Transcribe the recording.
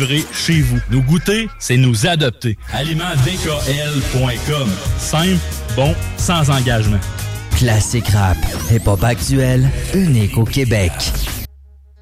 livré chez vous. Nous goûter, c'est nous adopter. AlimentsDKL.com. Simple, bon, sans engagement. Classique rap, hip-hop actuel, unique au Québec.